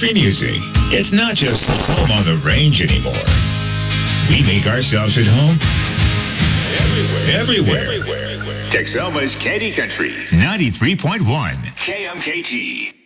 country music. It's not just home on the range anymore. We make ourselves at home everywhere. Texoma's Candy Country 93.1 KMKT.